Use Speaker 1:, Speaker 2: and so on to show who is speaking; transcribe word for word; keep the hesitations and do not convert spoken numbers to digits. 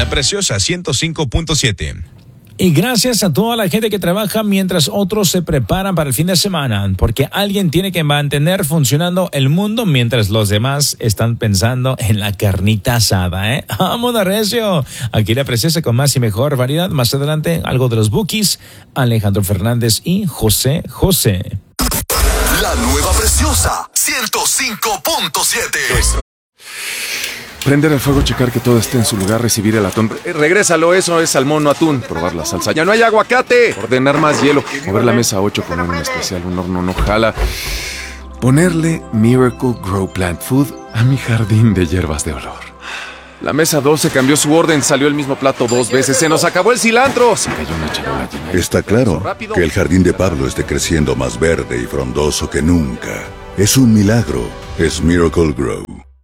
Speaker 1: La Preciosa ciento cinco punto siete.
Speaker 2: Y gracias a toda la gente que trabaja mientras otros se preparan para el fin de semana, porque alguien tiene que mantener funcionando el mundo mientras los demás están pensando en la carnita asada, ¿eh? ¡Vámonos, recio! Aquí La Preciosa con más y mejor variedad. Más adelante, algo de los Bookies, Alejandro Fernández y José José.
Speaker 3: La nueva Preciosa ciento cinco punto siete.
Speaker 4: Prender el fuego, checar que todo esté en su lugar, recibir el atún. Eh, regrésalo, eso es salmón, no atún. Probar la salsa. ¡Ya no hay aguacate! Ordenar más hielo. Mover la mesa a ocho, poner un especial, un horno no jala. Ponerle Miracle Grow Plant Food a mi jardín de hierbas de olor. La mesa doce cambió su orden, salió el mismo plato dos veces. ¡Se nos acabó el cilantro! Se cayó una charola llena de...
Speaker 5: Está claro que el jardín de Pablo esté creciendo más verde y frondoso que nunca. Es un milagro. Es Miracle Grow.